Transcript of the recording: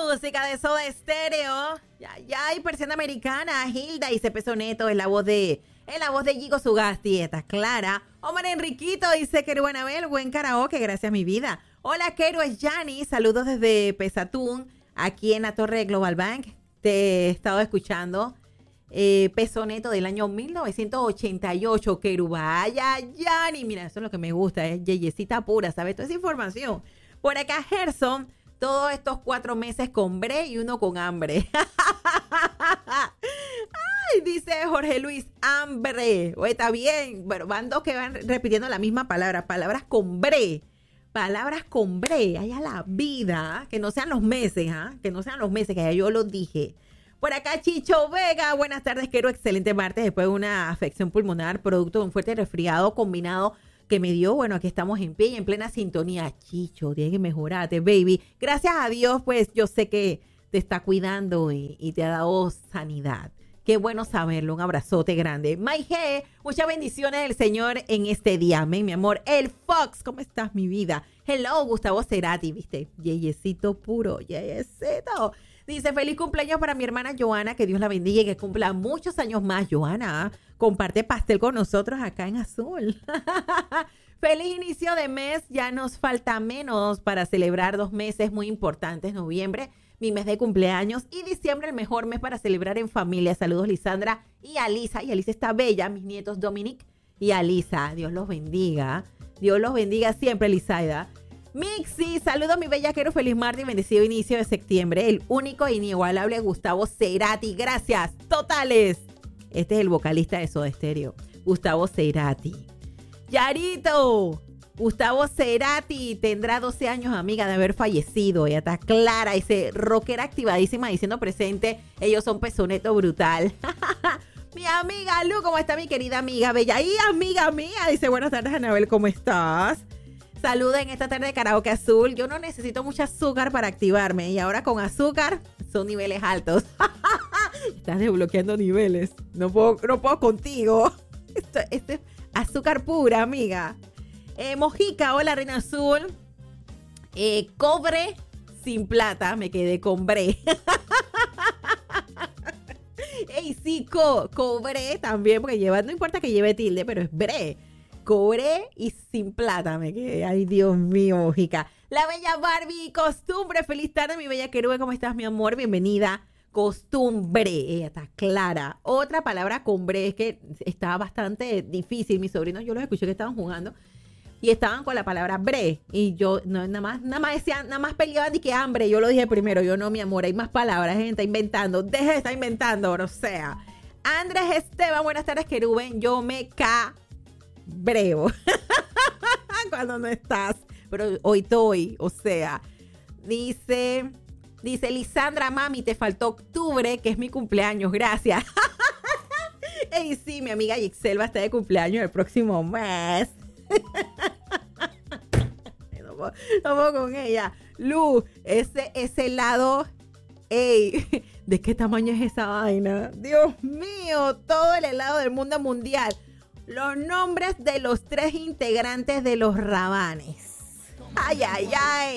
música de Soda Stereo. Ya, y persiana americana, Hilda y Peso Neto en la voz de Gigo Sugasti, está clara. Omar Enriquito dice que Anabel, buen karaoke, gracias mi vida. Hola, Kero, es Yanni, saludos desde Pesatún, aquí en la Torre de Global Bank. Te he estado escuchando. Peso Neto del año 1988, Keru, vaya, Yanni, mira, eso es lo que me gusta, es yeyecita pura, ¿sabes? Toda esa información. Por acá, Gerson, todos estos 4 meses con bre y uno con hambre. Ay, dice Jorge Luis, hambre. Oye, está bien. Bueno, van dos que van repitiendo la misma palabra. Palabras con bre. Palabras con bre. Allá la vida. Que no sean los meses, ¿ah? Que no sean los meses, que ya yo lo dije. Por acá, Chicho Vega. Buenas tardes, quiero excelente martes. Después de una afección pulmonar, producto de un fuerte resfriado combinado que me dio, bueno, aquí estamos en pie y en plena sintonía. Chicho, tienes que mejorarte, baby. Gracias a Dios, pues yo sé que te está cuidando y te ha dado sanidad. Qué bueno saberlo, un abrazote grande. Maije, muchas bendiciones del Señor en este día, amén, mi amor. El Fox, ¿cómo estás, mi vida? Hello, Gustavo Cerati, ¿viste? Yeyecito puro, yeyecito. Dice, feliz cumpleaños para mi hermana Joana, que Dios la bendiga y que cumpla muchos años más. Joana, comparte pastel con nosotros acá en Azul. Feliz inicio de mes, ya nos falta menos para celebrar 2 meses muy importantes, noviembre, mi mes de cumpleaños, y diciembre, el mejor mes para celebrar en familia. Saludos, Lisandra y Alisa. Y Alisa está bella, mis nietos Dominic y Alisa. Dios los bendiga. Dios los bendiga siempre, Lisaida. Mixi, saludos mi bellaquero, feliz martes y bendecido inicio de septiembre. El único e inigualable Gustavo Cerati, gracias totales. Este es el vocalista de Soda Stereo, Gustavo Cerati. Yarito, Gustavo Cerati tendrá 12 años, amiga, de haber fallecido. Ella está clara, dice, rockera activadísima, diciendo presente. Ellos son Peso Neto brutal. Mi amiga Lu, ¿cómo está mi querida amiga bella? Y amiga mía, dice, buenas tardes, Anabel, ¿cómo estás? Saluda en esta tarde de Karaoke Azul. Yo no necesito mucho azúcar para activarme. Y ahora con azúcar son niveles altos. Estás desbloqueando niveles. No puedo contigo. Esto es azúcar pura, amiga. Mojica, hola, Reina Azul. Cobre sin plata. Me quedé con bre. Ey, sí, cobre también, porque no importa que lleve tilde, pero es bre. Cobré y sin plata me quedé. Ay, Dios mío, Mojica. La bella Barbie, costumbre. Feliz tarde, mi bella querube. ¿Cómo estás, mi amor? Bienvenida. Costumbre. Ella está clara. Otra palabra con bre es que estaba bastante difícil. Mis sobrinos, yo los escuché que estaban jugando y estaban con la palabra bre. Y yo nada más decían, nada más peleaban de que hambre. Yo lo dije primero. Yo no, mi amor. Hay más palabras. Gente está inventando. Deja de estar inventando. O sea. Andrés Esteban, buenas tardes, queruben. Yo me breo cuando no estás, pero hoy estoy, o sea, dice Lisandra, mami, te faltó octubre, que es mi cumpleaños, gracias. Y sí, mi amiga Yixel va a estar de cumpleaños el próximo mes. No puedo con ella. Lu, ese helado, ey, ¿de qué tamaño es esa vaina? Dios mío, todo el helado del mundo mundial. Los nombres de los 3 integrantes de los Rabanes. Ay, ay, ay.